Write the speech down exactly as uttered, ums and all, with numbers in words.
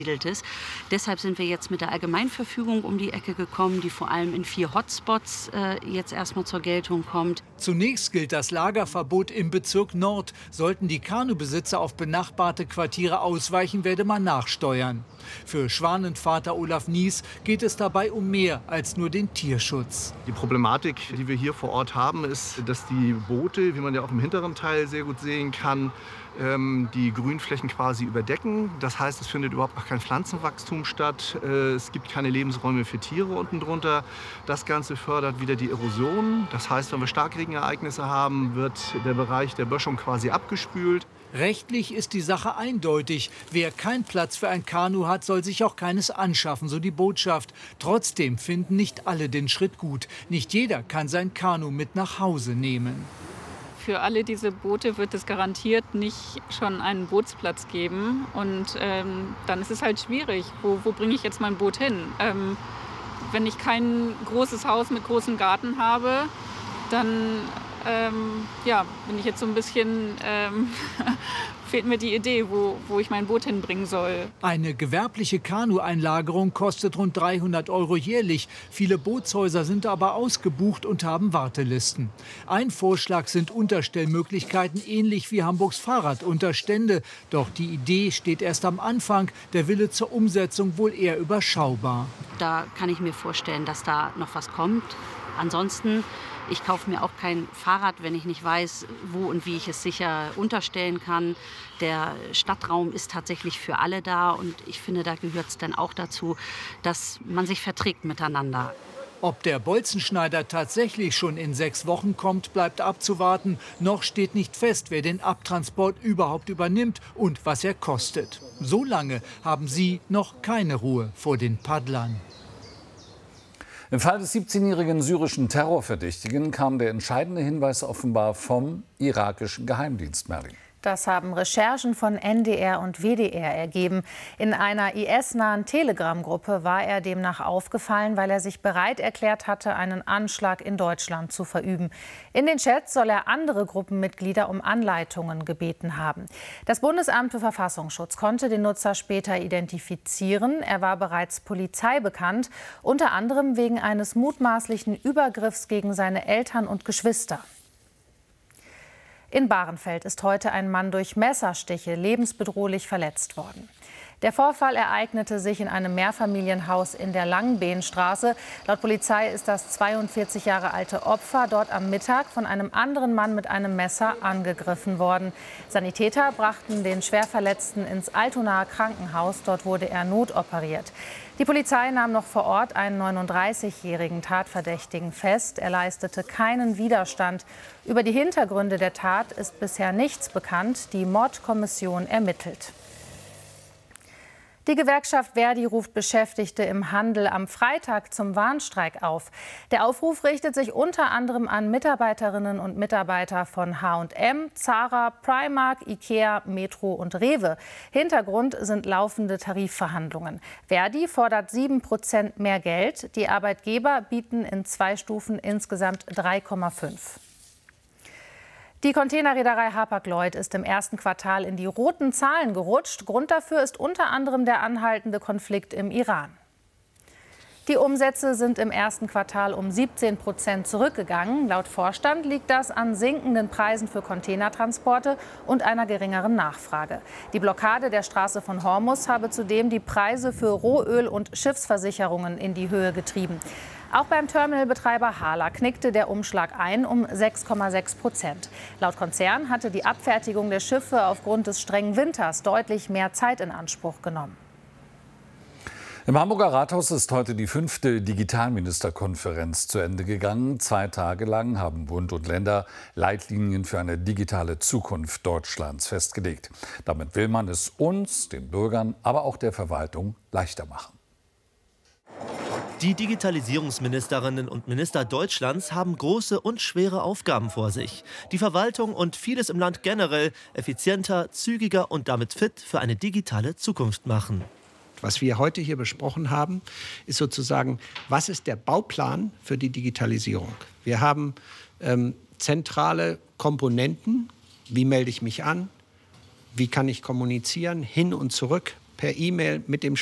ist. Deshalb sind wir jetzt mit der Allgemeinverfügung um die Ecke gekommen, die vor allem in vier Hotspots äh, jetzt erstmal zur Geltung kommt. Zunächst gilt das Lagerverbot im Bezirk Nord. Sollten die Kanubesitzer auf benachbarte Quartiere ausweichen, werde man nachsteuern. Für Schwanenvater Olaf Nies geht es dabei um mehr als nur den Tierschutz. Die Problematik, die wir hier vor Ort haben, ist, dass die Boote, wie man ja auch im hinteren Teil sehr gut sehen kann, die Grünflächen quasi überdecken. Das heißt, es findet überhaupt auch kein Pflanzenwachstum statt. Es gibt keine Lebensräume für Tiere unten drunter. Das Ganze fördert wieder die Erosion. Das heißt, wenn wir Starkregenereignisse haben, wird der Bereich der Böschung quasi abgespült. Rechtlich ist die Sache eindeutig. Wer keinen Platz für ein Kanu hat, soll sich auch keines anschaffen, so die Botschaft. Trotzdem finden nicht alle den Schritt gut. Nicht jeder kann sein Kanu mit nach Hause nehmen. Für alle diese Boote wird es garantiert nicht schon einen Bootsplatz geben. Und ähm, dann ist es halt schwierig. Wo, wo bringe ich jetzt mein Boot hin? Ähm, wenn ich kein großes Haus mit großem Garten habe, dann ähm, ja, bin ich jetzt so ein bisschen, ähm, fehlt mir die Idee, wo, wo ich mein Boot hinbringen soll. Eine gewerbliche Kanueinlagerung kostet rund dreihundert Euro jährlich. Viele Bootshäuser sind aber ausgebucht und haben Wartelisten. Ein Vorschlag sind Unterstellmöglichkeiten, ähnlich wie Hamburgs Fahrradunterstände. Doch die Idee steht erst am Anfang, der Wille zur Umsetzung wohl eher überschaubar. Da kann ich mir vorstellen, dass da noch was kommt. Ansonsten, ich kaufe mir auch kein Fahrrad, wenn ich nicht weiß, wo und wie ich es sicher unterstellen kann. Der Stadtraum ist tatsächlich für alle da und ich finde, da gehört es dann auch dazu, dass man sich verträgt miteinander. Ob der Bolzenschneider tatsächlich schon in sechs Wochen kommt, bleibt abzuwarten. Noch steht nicht fest, wer den Abtransport überhaupt übernimmt und was er kostet. So lange haben Sie noch keine Ruhe vor den Paddlern. Im Fall des siebzehnjährigen syrischen Terrorverdächtigen kam der entscheidende Hinweis offenbar vom irakischen Geheimdienst, Merlin. Das haben Recherchen von N D R und W D R ergeben. In einer I S-nahen Telegram-Gruppe war er demnach aufgefallen, weil er sich bereit erklärt hatte, einen Anschlag in Deutschland zu verüben. In den Chats soll er andere Gruppenmitglieder um Anleitungen gebeten haben. Das Bundesamt für Verfassungsschutz konnte den Nutzer später identifizieren. Er war bereits Polizei bekannt, unter anderem wegen eines mutmaßlichen Übergriffs gegen seine Eltern und Geschwister. In Bahrenfeld ist heute ein Mann durch Messerstiche lebensbedrohlich verletzt worden. Der Vorfall ereignete sich in einem Mehrfamilienhaus in der Langenbehnstraße. Laut Polizei ist das zweiundvierzig Jahre alte Opfer dort am Mittag von einem anderen Mann mit einem Messer angegriffen worden. Sanitäter brachten den Schwerverletzten ins Altonaer Krankenhaus. Dort wurde er notoperiert. Die Polizei nahm noch vor Ort einen neununddreißigjährigen Tatverdächtigen fest. Er leistete keinen Widerstand. Über die Hintergründe der Tat ist bisher nichts bekannt. Die Mordkommission ermittelt. Die Gewerkschaft Verdi ruft Beschäftigte im Handel am Freitag zum Warnstreik auf. Der Aufruf richtet sich unter anderem an Mitarbeiterinnen und Mitarbeiter von H und M, Zara, Primark, Ikea, Metro und Rewe. Hintergrund sind laufende Tarifverhandlungen. Verdi fordert sieben Prozent mehr Geld. Die Arbeitgeber bieten in zwei Stufen insgesamt drei Komma fünf. Die Containerreederei Hapag-Lloyd ist im ersten Quartal in die roten Zahlen gerutscht. Grund dafür ist unter anderem der anhaltende Konflikt im Iran. Die Umsätze sind im ersten Quartal um siebzehn Prozent zurückgegangen. Laut Vorstand liegt das an sinkenden Preisen für Containertransporte und einer geringeren Nachfrage. Die Blockade der Straße von Hormuz habe zudem die Preise für Rohöl und Schiffsversicherungen in die Höhe getrieben. Auch beim Terminalbetreiber Hala knickte der Umschlag ein um sechs Komma sechs Prozent. Laut Konzern hatte die Abfertigung der Schiffe aufgrund des strengen Winters deutlich mehr Zeit in Anspruch genommen. Im Hamburger Rathaus ist heute die fünfte Digitalministerkonferenz zu Ende gegangen. Zwei Tage lang haben Bund und Länder Leitlinien für eine digitale Zukunft Deutschlands festgelegt. Damit will man es uns, den Bürgern, aber auch der Verwaltung leichter machen. Die Digitalisierungsministerinnen und Minister Deutschlands haben große und schwere Aufgaben vor sich. Die Verwaltung und vieles im Land generell effizienter, zügiger und damit fit für eine digitale Zukunft machen. Was wir heute hier besprochen haben, ist sozusagen, was ist der Bauplan für die Digitalisierung? Wir haben ähm, zentrale Komponenten. Wie melde ich mich an? Wie kann ich kommunizieren? Hin und zurück. per E-Mail mit dem